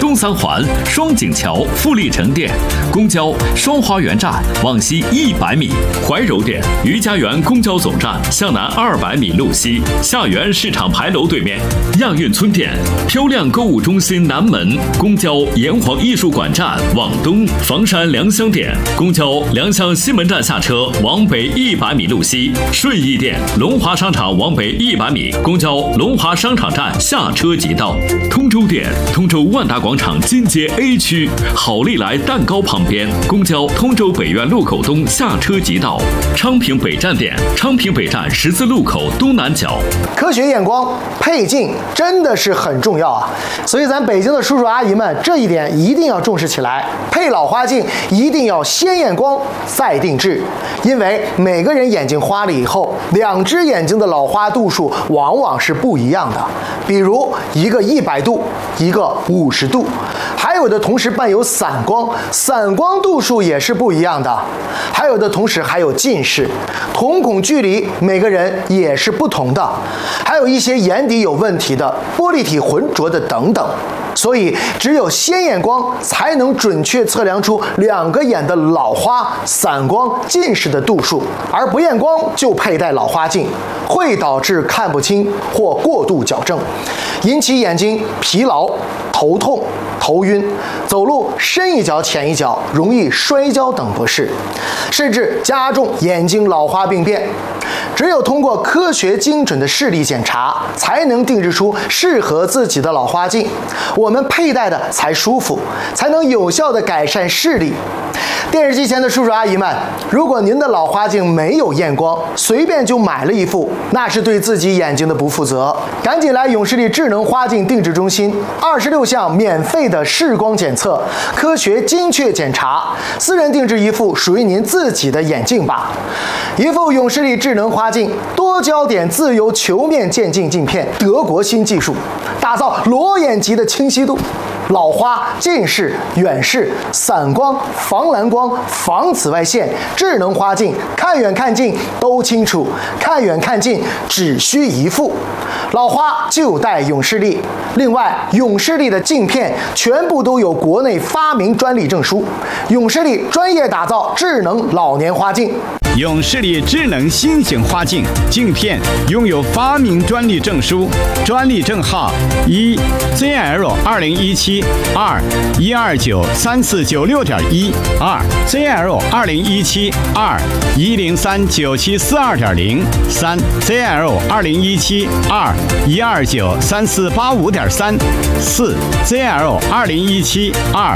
东三环双井桥富力城店，公交双花园站往西100米，怀柔店余家园公交总站向南200米路西，下园市场牌楼对面，亚运村店漂亮购物中心南门，公交炎黄艺术馆站往东，房山良乡店公交良乡西门站下车往北100米路西，顺义店龙华商场往北100米，公交龙华商场站下车即到。通州店通州万达广场金街 A 区好利来蛋糕旁边，公交通州北苑路口东下车即到。昌平北站店昌平北站十字路口东南角。 科学验光配镜真的是很重要啊，所以咱北京的叔叔阿姨们这一点一定要重视起来。配老花镜一定要先验光再定制，因为每个人眼睛花了以后，两只眼睛的老花度数往往是不一样的。比如一个100度，一个50度，还有的同时伴有散光，散光度数也是不一样的。还有的同时还有近视，瞳孔距离每个人也是不同的，还有一些眼底有问题的、玻璃体浑浊的等等。所以只有先验光才能准确测量出两个眼的老花、散光、近视的度数，而不验光就佩戴老花镜，会导致看不清或过度矫正，引起眼睛疲劳、头痛、头晕，走路深一脚浅一脚，容易摔跤等不适，甚至加重眼睛老花病变。只有通过科学精准的视力检查，才能定制出适合自己的老花镜，我们佩戴的才舒服，才能有效地改善视力。电视机前的叔叔阿姨们，如果您的老花镜没有验光，随便就买了一副，那是对自己眼睛的不负责。赶紧来永视力智能花镜定制中心，26项免费的视光检测，科学精确检查，私人定制一副属于您自己的眼镜吧。一副永视力智能花镜，多焦点自由球面渐进镜片，德国新技术，打造裸眼级的清晰度。老花、近视、远视、散光、防蓝光、防紫外线，智能花镜，看远看近都清楚，看远看近只需一副。老花就戴永视力。另外，永视力的镜片全部都有国内发明专利证书，永视力专业打造智能老年花镜。 永视力智能新型花镜镜片拥有发明专利证书，专利证号1ZL2017 2129349.1 2ZL2017 2103974.2 3ZL2017 2129485.3 4ZL2017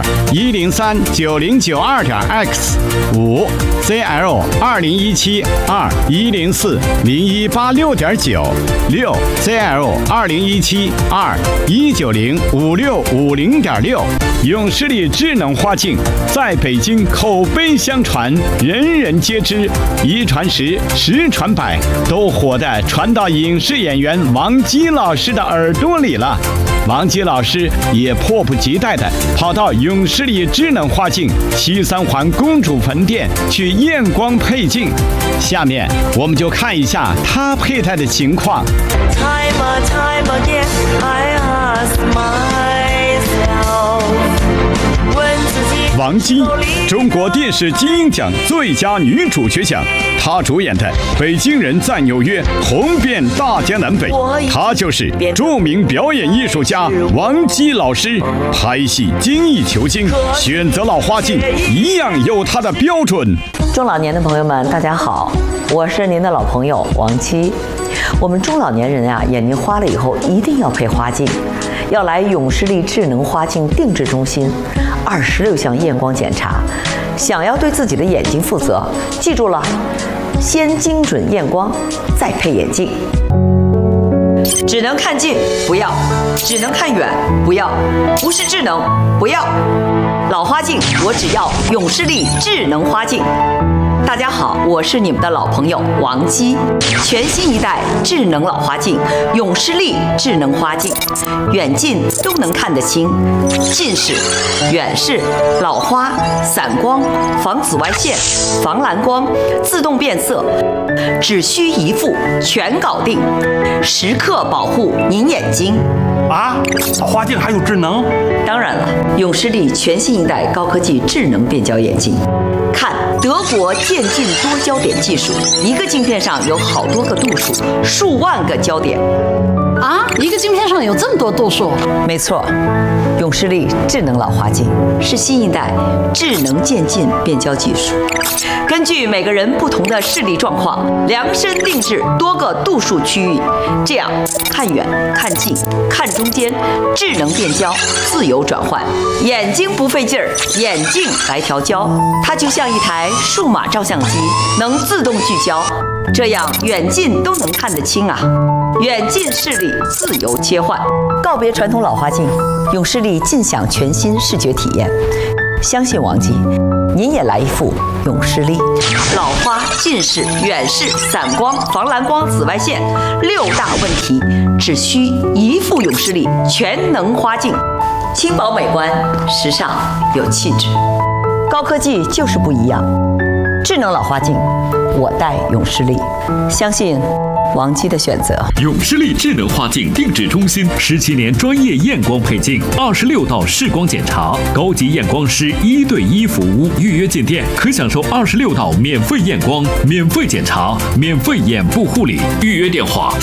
2103909.X 5ZL2017 2104018.9 6ZL2017 2190565.6。永视力智能花镜在北京口碑相传，人人皆知，一传十，十传百，都火的传到影视演员王姬老师的耳朵里了。王姬老师也迫不及待地跑到永视力智能花镜西三环公主坟店去验光配镜。下面我们就看一下他佩戴的情况。 Time again, I ask myself. 王姬，中国电视金鹰奖最佳女主角奖，她主演的《北京人在纽约》红遍大江南北。她就是著名表演艺术家王姬老师。拍戏精益求精，选择老花镜一样有她的标准。 中老年的朋友们，大家好，我是您的老朋友王姬。我们中老年人啊，眼睛花了以后一定要配花镜，要来永视力智能花镜定制中心，26项验光检查。想要对自己的眼睛负责，记住了，先精准验光，再配眼镜。只能看近不要，只能看远不要，不是智能不要。老花镜我只要永视力智能花镜。大家好，我是你们的老朋友王姬。全新一代智能老花镜永视力智能花镜，远近都能看得清，近视、远视、老花、散光、防紫外线、防蓝光、自动变色，只需一副全搞定，时刻保护您眼睛。 啊，花镜还有智能？ 当然了，永视力全新一代高科技智能变焦眼镜，看德国渐进多焦点技术，一个镜片上有好多个度数，数万个焦点。 啊，一个镜片上有这么多度数？ 没错，永视力智能老花镜是新一代智能渐进变焦技术，根据每个人不同的视力状况，量身定制多个度数区域，这样看远、看近、看中间，智能变焦，自由转换，眼睛不费劲儿，眼镜来调焦，它就像一台数码照相机，能自动聚焦，这样远近都能看得清啊。远近视力自由切换，告别传统老花镜，永视力尽享全新视觉体验。相信王姬，您也来一副永视力。老花、近视、远视、散光、防蓝光、紫外线6大问题，只需一副永视力全能花镜，轻薄美观，时尚有气质。高科技就是不一样，智能老花镜，我戴永视力，相信王姬的选择。 永视力智能花镜定制中心17年专业验光配镜，26道视光检查，高级验光师1对1服务。预约进店可享受26道免费验光、免费检查、免费眼部护理。预约电话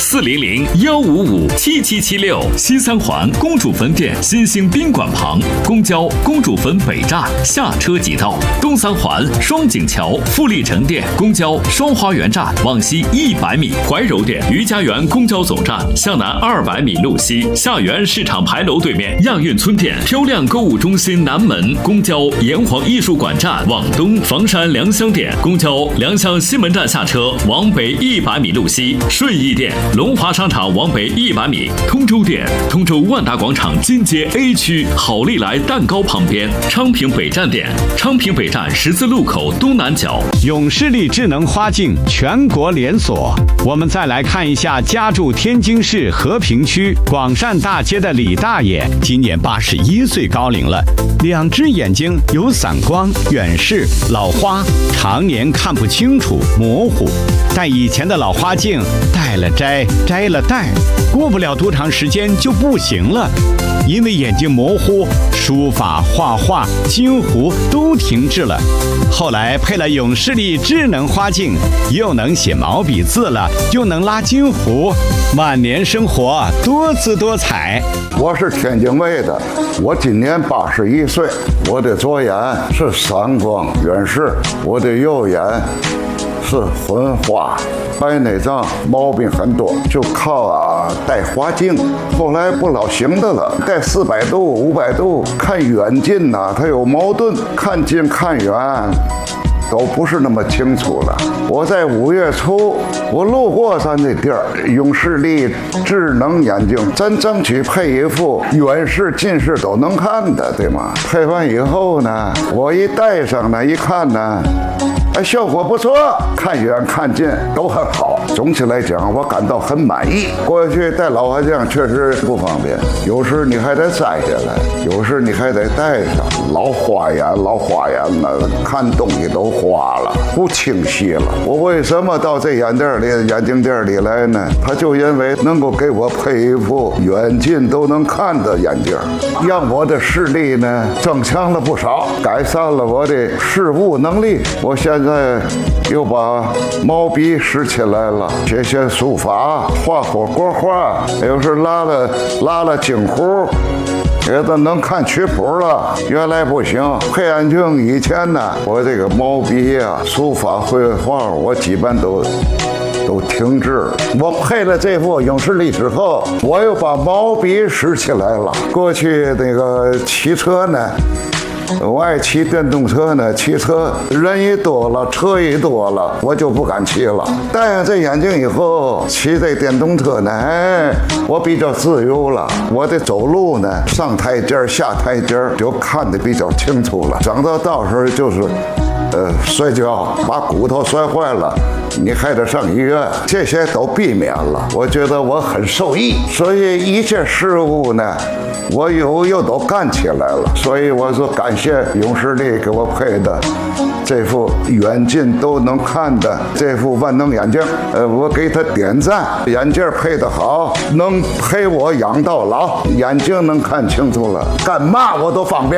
400-155-7776。西三环公主坟店新兴宾馆旁，公交公主坟北站下车即到。东三环双井桥富力城店公交双花园站往西100米，怀柔店余家园公交总站向南200米路西，下园市场牌楼对面亚运村店漂亮购物中心南门，公交炎黄艺术馆站往东，房山良乡店公交良乡西门站下车往北100米路西，顺义店龙华商场往北100米，通州店通州万达广场金街 A 区好利来蛋糕旁边，昌平北站店昌平北站十字路口东南角。 永视力智能花镜全国连锁。我们再来看一下家住天津市和平区广善大街的李大爷，今年81岁高龄了，2只眼睛有散光、远视、老花，常年看不清楚、模糊。戴以前的老花镜戴了摘，摘了戴，过不了多长时间就不行了，因为眼睛模糊，书法、画画、金糊都停滞了。后来配了永视力智能花镜，又能写毛笔字了，又能拉金糊，晚年生活多姿多彩。 我是天津卫的，我今年81岁，我的左眼是散光远视，我的右眼是混花，白内障毛病很多，就靠戴花镜。后来不老行的了，戴400度、500度，看远近它有矛盾，看近看远都不是那么清楚了。我在5月初，我路过咱这地儿，永视力智能眼镜，咱争取配一副远视、近视都能看的，对吗？配完以后呢，我一戴上呢，一看呢，效果不错，看远看近都很好。总体来讲，我感到很满意。过去戴老花镜确实不方便，有时你还得摘下来，有时你还得戴上。老花眼了，看东西都花了，不清晰了。我为什么到这眼镜店里来呢？他就因为能够给我配一副远近都能看的眼镜，让我的视力呢增强了不少，改善了我的视物能力。我现在又把毛笔拾起来了，写书法，画国画，有时拉了金糊，也都能看曲谱了。原来不行，配眼镜以前呢，我这个毛笔书法绘画，我基本都停滞了。我配了这副永视力之后，我又把毛笔拾起来了。过去那个骑车呢，我爱骑电动车呢，骑车人一多了，车一多了，我就不敢骑了。戴上这眼镜以后，骑这电动车呢，我比较自由了。我的走路呢，上台阶下台阶就看得比较清楚了。整到时候就是摔跤把骨头摔坏了，你还得上医院，这些都避免了。我觉得我很受益，所以一切事物呢，我又都干起来了。所以我说感谢永视力给我配的这副远近都能看的这副万能眼镜，我给他点赞。眼镜配得好，能陪我养到老，眼睛能看清楚了，干嘛我都方便。